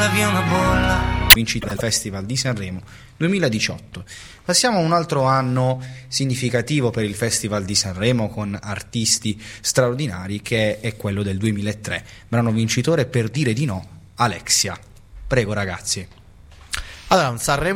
butta via una bolla. Vincita del Festival di Sanremo 2018. Passiamo a un altro anno significativo per il Festival di Sanremo con artisti straordinari, che è quello del 2003. Brano vincitore, Per dire di no, Alexia. Prego ragazzi. Allora, un Sanremo